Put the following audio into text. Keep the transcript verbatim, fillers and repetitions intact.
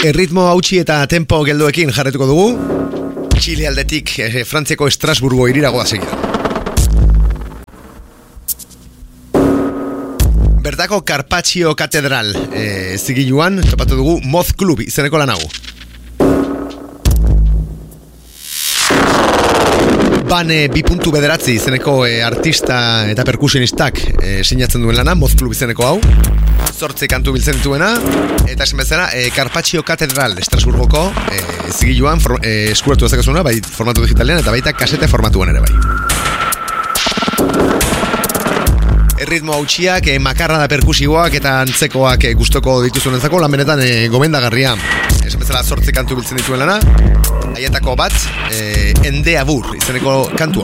Erritmo hautsi eta tempo geldoekin jarretuko dugu. Txile aldetik eh, Frantziako Estrasburgo hiriragoa segia. Bertako Carpaccio Katedral eh, zigiluan topatu dugu Moth Club izeneko lan hau. Bane bi puntu bederatzi izeneko e, artista eta perkusionistak e, sinatzen duen lana, Moth Club izeneko hau. Zortzi kantu biltzen dituena, eta esan bezala, e, Carpaccio Katedral Estrasburgoko e, zigiluan for, e, eskuratu dezakezuna, bai formatu digitalean eta baita kasete formatuan ere bai. Erritmo hautsiak, e, makarra da perkusioak eta antzekoak e, gustoko dituzunentzako lan benetan e, gomendagarria. Esan bezala zortzi kantu biltzen dituen lana. Haietako bat, e, Ende Abur izeneko kantu